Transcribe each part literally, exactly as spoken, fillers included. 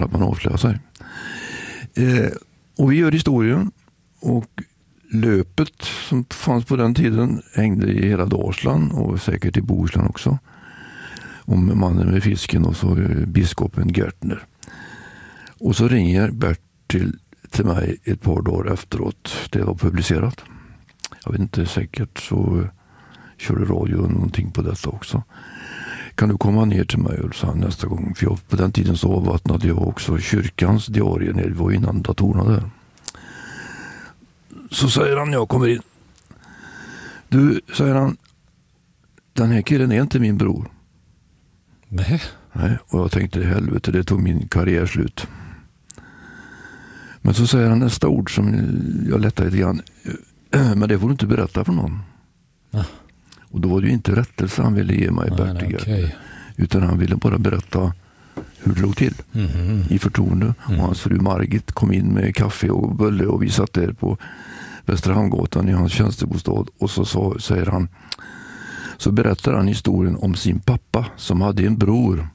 slapp man avslöja sig. Eh, och vi gör historien, och löpet som fanns på den tiden hängde i hela Dalsland och säkert i Bohuslän också. Om mannen med fisken och så biskopen Gertner. Och så ringer Bertil till mig ett par dagar efteråt. Det var publicerat. Jag vet inte, säkert så körde radio någonting på detta också. Kan du komma ner till mig, och sa nästa gång. För jag, på den tiden så avvattnade jag också kyrkans diarie. Det var innan datorerna där. Så säger han när jag kommer in. Du, säger han, den här killen är inte min bror. Nej. Nej, och jag tänkte, helvete, det tog min karriär slut. Men så säger han nästa ord som jag lättar lite grann. Men det får du inte berätta för någon. Ah. Och då var det ju inte rättelse han ville ge mig, Bertil. Okay. Utan han ville bara berätta hur det låg till. Mm-hmm. I förtroende. Mm. Och hans fru Margit kom in med kaffe och bulle, och vi satt där på Västra Hamngatan i hans tjänstebostad. Och så, så säger han, så berättar han historien om sin pappa som hade en bror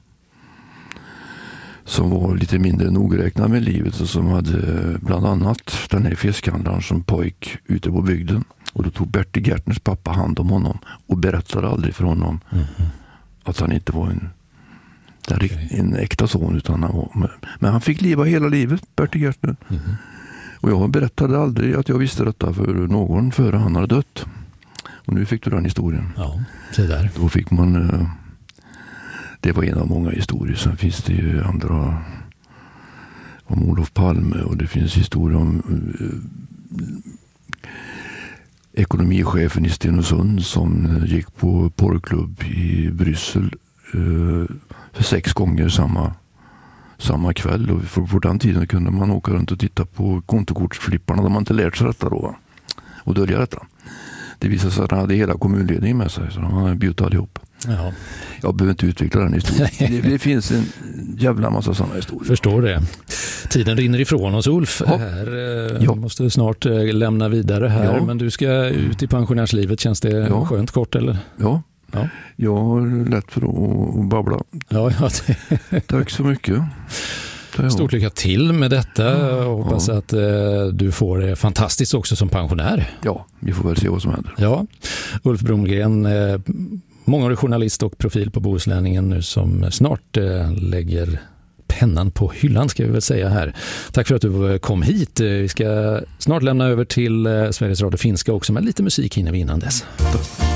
som var lite mindre nogräknad med livet, och som hade bland annat den här fiskhandlaren som pojk ute på bygden. Och då tog Bertil Gertners pappa hand om honom och berättade aldrig för honom mm-hmm. att han inte var en, okay. en äkta son, utan han var, men han fick leva hela livet, Bertil Gertner. Mm-hmm. Och jag berättade aldrig att jag visste detta för någon före han hade dött. Och nu fick du den historien. Ja, det där. Då fick man, det var en av många historier. Sen finns det ju andra om Olof Palme, och det finns historier om ekonomichefen i Stenungsund som gick på porrklubb i Bryssel för sex gånger samma samma kväll. Och för, för den tiden kunde man åka runt och titta på kontokortsflipparna, där man inte lärt sig detta då, och dölja detta. Det visade sig att han hade hela kommunledningen med sig, så han bjöd allihop. Ja. Jag behöver inte utveckla den historien. det, det finns en jävla massa sådana historier. Förstår det. Tiden rinner ifrån oss, Ulf. Ja. Här eh, ja. måste snart eh, lämna vidare här, ja. men du ska ut i pensionärslivet. Känns det ja. skönt kort, eller? Ja. Ja. Jag har lätt för att babbla. Ja, ja, det... Tack så mycket. Stort lycka till med detta, och hoppas ja. att eh, du får det fantastiskt också som pensionär. Ja, vi får väl se vad som händer. Ja, Ulf Bromgren, eh, mångårig journalist och profil på Bohuslänningen nu, som snart eh, lägger pennan på hyllan, ska vi väl säga här. Tack för att du kom hit. Vi ska snart lämna över till eh, Sveriges Radio Finska också, med lite musik hinner vi innan dess.